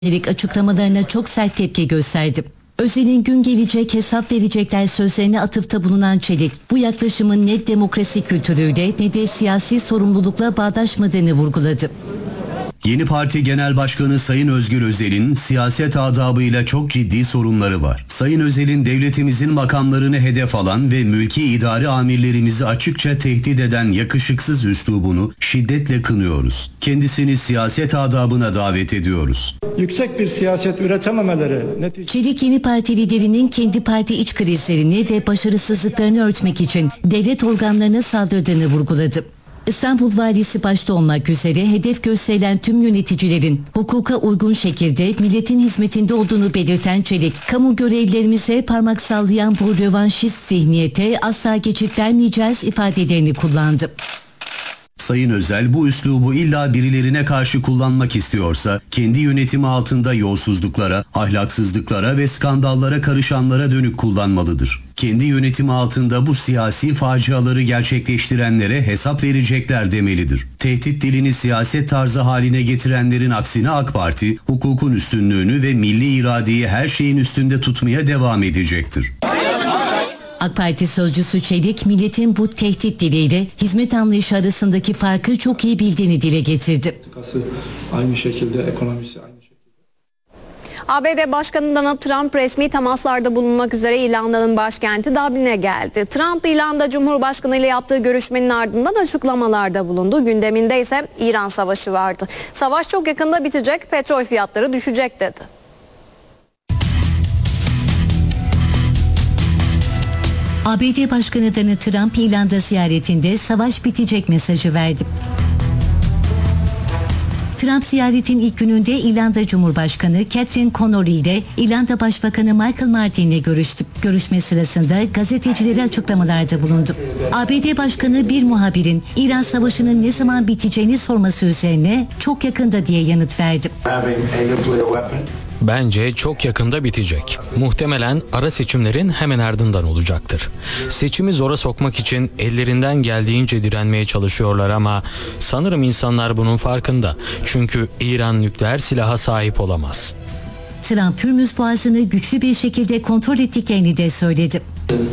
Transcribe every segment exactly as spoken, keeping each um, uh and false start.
Yönelik açıklamalarına çok sert tepki gösterdi. Özel'in gün gelecek hesap verecekler sözlerine atıfta bulunan Çelik, bu yaklaşımın ne demokrasi kültürüyle ne de siyasi sorumlulukla bağdaşmadığını vurguladı. Yeni Parti Genel Başkanı Sayın Özgür Özel'in siyaset adabıyla çok ciddi sorunları var. Sayın Özel'in devletimizin makamlarını hedef alan ve mülki idare amirlerimizi açıkça tehdit eden yakışıksız üslubunu şiddetle kınıyoruz. Kendisini siyaset adabına davet ediyoruz. Yüksek bir siyaset üretememeleri netice... Çelik, Yeni Parti liderinin kendi parti iç krizlerini ve başarısızlıklarını örtmek için devlet organlarına saldırdığını vurguladı. İstanbul Valisi başta olmak üzere hedef gösterilen tüm yöneticilerin hukuka uygun şekilde milletin hizmetinde olduğunu belirten Çelik, kamu görevlilerimize parmak sallayan bu rövanşist zihniyete asla geçit vermeyeceğiz ifadelerini kullandı. Sayın Özel bu üslubu illa birilerine karşı kullanmak istiyorsa kendi yönetimi altında yolsuzluklara, ahlaksızlıklara ve skandallara karışanlara dönük kullanmalıdır. Kendi yönetimi altında bu siyasi faciaları gerçekleştirenlere hesap verecekler demelidir. Tehdit dilini siyaset tarzı haline getirenlerin aksine AK Parti, hukukun üstünlüğünü ve milli iradeyi her şeyin üstünde tutmaya devam edecektir. AK Parti sözcüsü Çelik, milletin bu tehdit diliyle hizmet anlayışı arasındaki farkı çok iyi bildiğini dile getirdi. Aynı şekilde ekonomisi aynı şekilde. A B D Başkanı Donald Trump resmi temaslarda bulunmak üzere İrlanda'nın başkenti Dublin'e geldi. Trump, İrlanda Cumhurbaşkanı ile yaptığı görüşmenin ardından açıklamalarda bulundu. Gündeminde ise İran Savaşı vardı. Savaş çok yakında bitecek, petrol fiyatları düşecek dedi. A B D Başkanı Donald Trump, İrlanda ziyaretinde savaş bitecek mesajı verdi. Trump ziyaretin ilk gününde İrlanda Cumhurbaşkanı Catherine Connolly ile İrlanda Başbakanı Michael Martin ile görüştü. Görüşme sırasında gazetecilere açıklamalarda bulundu. A B D Başkanı bir muhabirin İran Savaşı'nın ne zaman biteceğini sorması üzerine çok yakında diye yanıt verdi. Bence çok yakında bitecek. Muhtemelen ara seçimlerin hemen ardından olacaktır. Seçimi zora sokmak için ellerinden geldiğince direnmeye çalışıyorlar ama sanırım insanlar bunun farkında. Çünkü İran nükleer silaha sahip olamaz. Trump, Hürmüz Boğazı'nı güçlü bir şekilde kontrol ettiklerini de söyledi.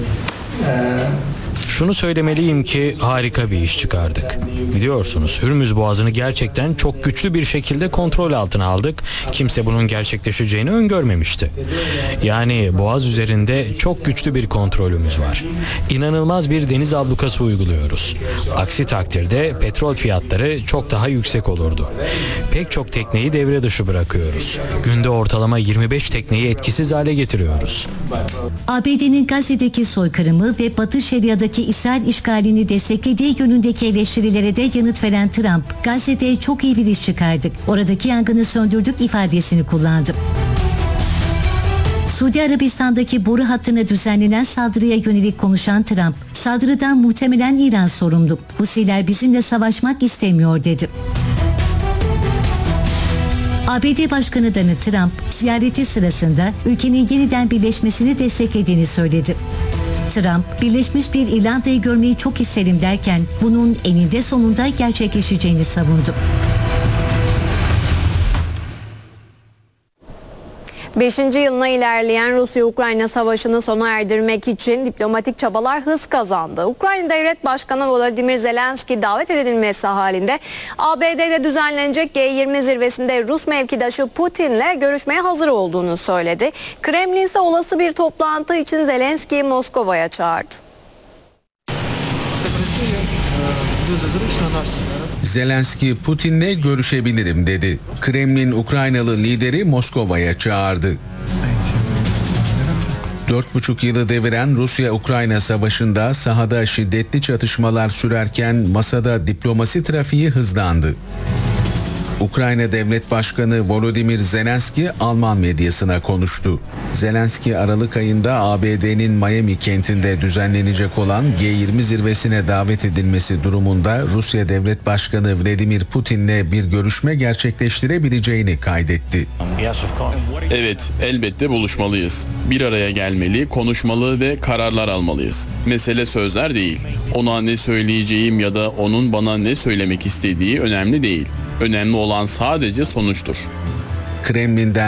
Şunu söylemeliyim ki harika bir iş çıkardık. Biliyorsunuz, Hürmüz Boğazı'nı gerçekten çok güçlü bir şekilde kontrol altına aldık. Kimse bunun gerçekleşeceğini öngörmemişti. Yani Boğaz üzerinde çok güçlü bir kontrolümüz var. İnanılmaz bir deniz ablukası uyguluyoruz. Aksi takdirde petrol fiyatları çok daha yüksek olurdu. Pek çok tekneyi devre dışı bırakıyoruz. Günde ortalama yirmi beş tekneyi etkisiz hale getiriyoruz. A B D'nin Gazze'deki soykırımı ve Batı Şeria'daki İsrail işgalini desteklediği yönündeki eleştirilere de yanıt veren Trump, Gazze'de çok iyi bir iş çıkardık, oradaki yangını söndürdük ifadesini kullandı. Suudi Arabistan'daki boru hattına düzenlenen saldırıya yönelik konuşan Trump, saldırıdan muhtemelen İran sorumlu. Husiler bizimle savaşmak istemiyor dedi. A B D Başkanı Donald Trump, ziyareti sırasında ülkenin yeniden birleşmesini desteklediğini söyledi. Trump, Birleşmiş bir İrlanda'yı görmeyi çok isterim derken bunun eninde sonunda gerçekleşeceğini savundu. Beşinci yılına ilerleyen Rusya-Ukrayna savaşını sona erdirmek için diplomatik çabalar hız kazandı. Ukrayna Devlet Başkanı Volodymyr Zelenski davet edilmesi halinde A B D'de düzenlenecek G yirmi zirvesinde Rus mevkidaşı Putin'le görüşmeye hazır olduğunu söyledi. Kremlin ise olası bir toplantı için Zelenski'yi Moskova'ya çağırdı. Zelenski, Putin'le görüşebilirim dedi. Kremlin, Ukraynalı lideri Moskova'ya çağırdı. Dört buçuk yılı deviren Rusya-Ukrayna savaşında sahada şiddetli çatışmalar sürerken masada diplomasi trafiği hızlandı. Ukrayna Devlet Başkanı Volodymyr Zelenski Alman medyasına konuştu. Zelenski, Aralık ayında A B D'nin Miami kentinde düzenlenecek olan G yirmi zirvesine davet edilmesi durumunda Rusya Devlet Başkanı Vladimir Putin'le bir görüşme gerçekleştirebileceğini kaydetti. Evet, elbette buluşmalıyız. Bir araya gelmeli, konuşmalı ve kararlar almalıyız. Mesele sözler değil. Ona ne söyleyeceğim ya da onun bana ne söylemek istediği önemli değil. Önemli olan sadece sonuçtur. Kremlin'den